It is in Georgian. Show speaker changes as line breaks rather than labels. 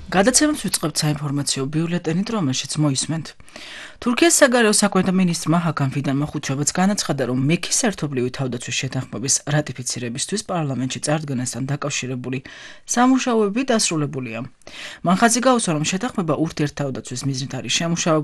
გადაცემას ვიწყებთ საინფორმაციო ბიულეტენით, რომელშიც მოისმენთ. თურქეთის საგარეო საქმეთა მინისტრმა ჰაკან ფიდანმა ხუთშაბათს განაცხადა, რომ მექის ერთობლივი თავდაცვის შეთანხმების რატიფიცირებისთვის პარლამენტში წარდგენასთან დაკავშირებული სამუშაოები დასრულებულია. მან ხაზი გაუსვა, რომ შეთანხმება ურთიერთთავდაცვის მიზნით არის შემუშავებული.